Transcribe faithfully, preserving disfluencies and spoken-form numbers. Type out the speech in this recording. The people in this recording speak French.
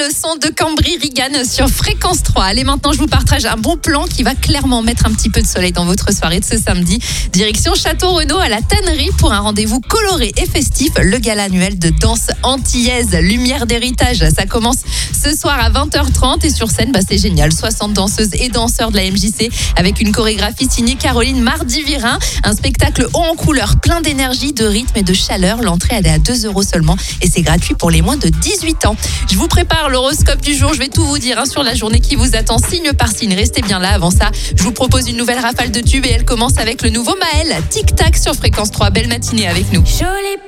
le son de Cambry Regan sur Fréquence trois. Allez, maintenant, je vous partage un bon plan qui va clairement mettre un petit peu de soleil dans votre soirée de ce samedi. Direction Château Renaud à la Tannerie pour un rendez-vous coloré et festif. Le gala annuel de danse antillaise, Lumière d'héritage. Ça commence ce soir à vingt heures trente et sur scène, bah, c'est génial. soixante danseuses et danseurs de la M J C avec une chorégraphie signée Caroline Mardi-Virin. Un spectacle haut en couleur, plein d'énergie, de rythme et de chaleur. L'entrée, elle est à deux euros seulement et c'est gratuit pour les moins de dix-huit ans. Je vous prépare l'horoscope du jour. Je vais tout vous dire hein, sur la journée qui vous attend, signe par signe. Restez bien là. Avant ça, je vous propose une nouvelle rafale de tubes et elle commence avec le nouveau Maël. Tic-tac sur Fréquence trois. Belle matinée avec nous. Jolie